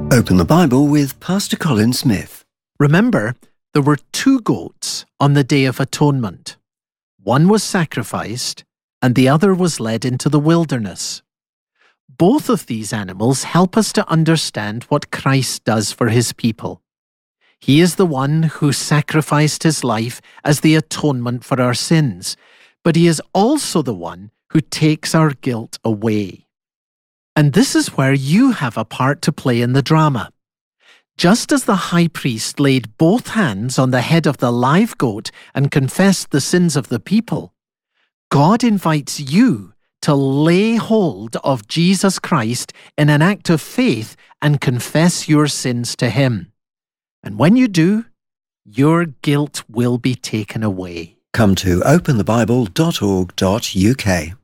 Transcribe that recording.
Open the Bible with Pastor Colin Smith. Remember, there were 2 goats on the Day of Atonement. One was sacrificed, and the other was led into the wilderness. Both of these animals help us to understand what Christ does for his people. He is the one who sacrificed his life as the atonement for our sins, but he is also the one who takes our guilt away. And this is where you have a part to play in the drama. Just as the high priest laid both hands on the head of the live goat and confessed the sins of the people, God invites you to lay hold of Jesus Christ in an act of faith and confess your sins to him. And when you do, your guilt will be taken away. Come to openthebible.org.uk.